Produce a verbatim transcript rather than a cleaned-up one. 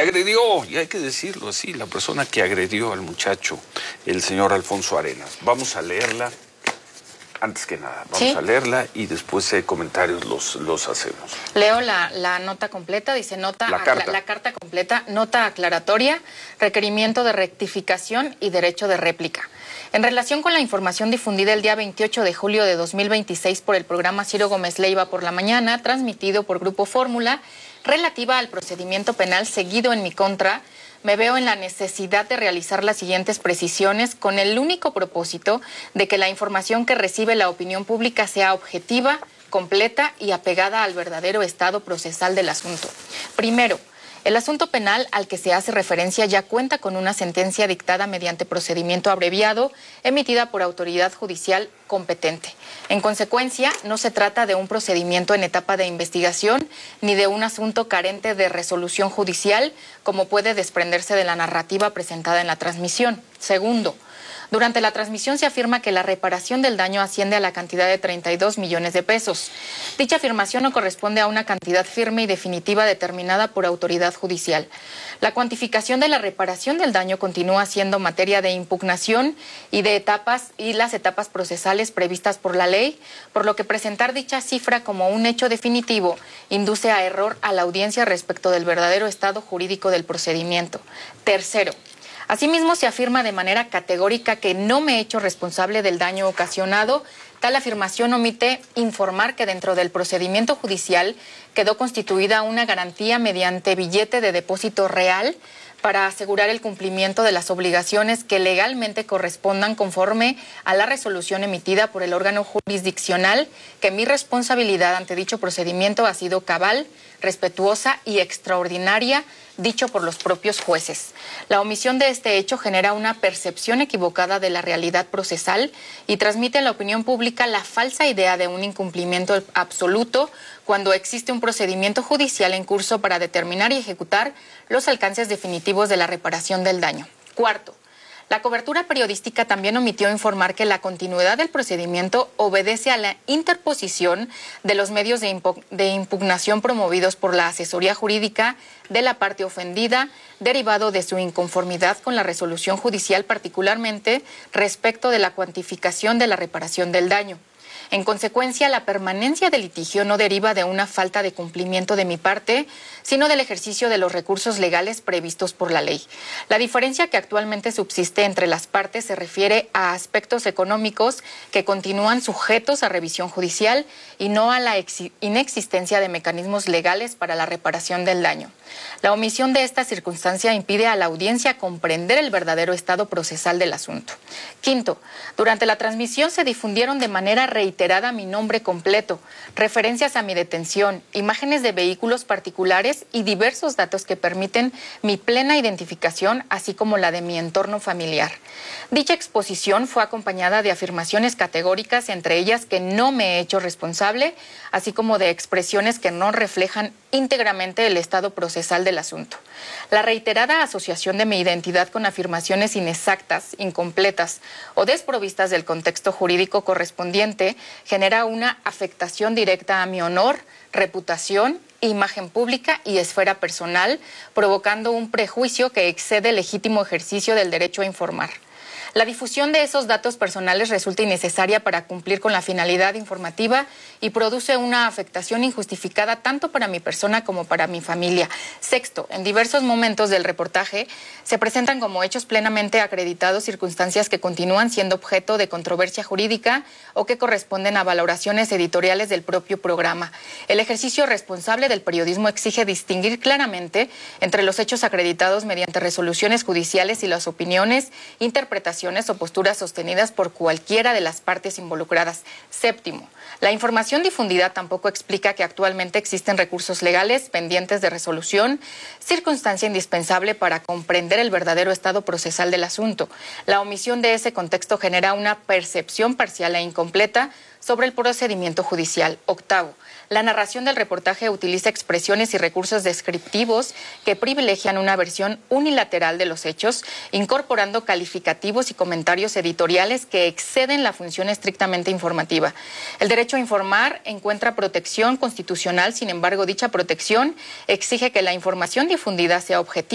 agredió, y hay que decirlo así, la persona que agredió al muchacho, el señor Alfonso Arenas. Vamos a leerla, antes que nada, vamos ¿Sí? a leerla y después eh, comentarios los, los hacemos. Leo la, la nota completa, dice nota, la carta. La, la carta completa, nota aclaratoria, requerimiento de rectificación y derecho de réplica. En relación con la información difundida el día veintiocho de julio de dos mil veintiséis por el programa Ciro Gómez Leiva por la mañana, transmitido por Grupo Fórmula, relativa al procedimiento penal seguido en mi contra, me veo en la necesidad de realizar las siguientes precisiones con el único propósito de que la información que recibe la opinión pública sea objetiva, completa y apegada al verdadero estado procesal del asunto. Primero, el asunto penal al que se hace referencia ya cuenta con una sentencia dictada mediante procedimiento abreviado emitida por autoridad judicial competente. En consecuencia, no se trata de un procedimiento en etapa de investigación ni de un asunto carente de resolución judicial, como puede desprenderse de la narrativa presentada en la transmisión. Segundo, durante la transmisión se afirma que la reparación del daño asciende a la cantidad de treinta y dos millones de pesos. Dicha afirmación no corresponde a una cantidad firme y definitiva determinada por autoridad judicial. La cuantificación de la reparación del daño continúa siendo materia de impugnación y de etapas y las etapas procesales previstas por la ley, por lo que presentar dicha cifra como un hecho definitivo induce a error a la audiencia respecto del verdadero estado jurídico del procedimiento. Tercero, asimismo, se afirma de manera categórica que no me he hecho responsable del daño ocasionado. Tal afirmación omite informar que dentro del procedimiento judicial quedó constituida una garantía mediante billete de depósito real para asegurar el cumplimiento de las obligaciones que legalmente correspondan conforme a la resolución emitida por el órgano jurisdiccional, que mi responsabilidad ante dicho procedimiento ha sido cabal, respetuosa y extraordinaria, dicho por los propios jueces. La omisión de este hecho genera una percepción equivocada de la realidad procesal y transmite a la opinión pública la falsa idea de un incumplimiento absoluto cuando existe un procedimiento judicial en curso para determinar y ejecutar los alcances definitivos de la reparación del daño. Cuarto, la cobertura periodística también omitió informar que la continuidad del procedimiento obedece a la interposición de los medios de, de impugnación promovidos por la asesoría jurídica de la parte ofendida, derivado de su inconformidad con la resolución judicial, particularmente respecto de la cuantificación de la reparación del daño. En consecuencia, la permanencia del litigio no deriva de una falta de cumplimiento de mi parte, sino del ejercicio de los recursos legales previstos por la ley. La diferencia que actualmente subsiste entre las partes se refiere a aspectos económicos que continúan sujetos a revisión judicial y no a la inexistencia de mecanismos legales para la reparación del daño. La omisión de esta circunstancia impide a la audiencia comprender el verdadero estado procesal del asunto. Quinto, durante la transmisión se difundieron de manera reiterada mi nombre completo, referencias a mi detención, imágenes de vehículos particulares y diversos datos que permiten mi plena identificación, así como la de mi entorno familiar. Dicha exposición fue acompañada de afirmaciones categóricas, entre ellas que no me he hecho responsable, así como de expresiones que no reflejan íntegramente el estado procesal del asunto. La reiterada asociación de mi identidad con afirmaciones inexactas, incompletas o desprovistas del contexto jurídico correspondiente genera una afectación directa a mi honor, reputación, imagen pública y esfera personal, provocando un prejuicio que excede el legítimo ejercicio del derecho a informar. La difusión de esos datos personales resulta innecesaria para cumplir con la finalidad informativa y produce una afectación injustificada tanto para mi persona como para mi familia. Sexto, en diversos momentos del reportaje se presentan como hechos plenamente acreditados circunstancias que continúan siendo objeto de controversia jurídica o que corresponden a valoraciones editoriales del propio programa. El ejercicio responsable del periodismo exige distinguir claramente entre los hechos acreditados mediante resoluciones judiciales y las opiniones, interpretaciones o posturas sostenidas por cualquiera de las partes involucradas. Séptimo, la información difundida tampoco explica que actualmente existen recursos legales pendientes de resolución, circunstancia indispensable para comprender el verdadero estado procesal del asunto. La omisión de ese contexto genera una percepción parcial e incompleta sobre el procedimiento judicial. Octavo, la narración del reportaje utiliza expresiones y recursos descriptivos que privilegian una versión unilateral de los hechos, incorporando calificativos y comentarios editoriales que exceden la función estrictamente informativa. El derecho a informar encuentra protección constitucional, sin embargo, dicha protección exige que la información difundida sea objetiva